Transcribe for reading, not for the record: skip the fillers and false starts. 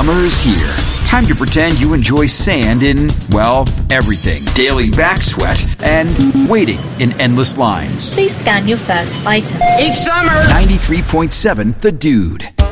Summer is here. Time to pretend you enjoy sand in, well, everything. Daily back sweat and waiting in endless lines. Please scan your first item. Each summer. 93.7 The Dude.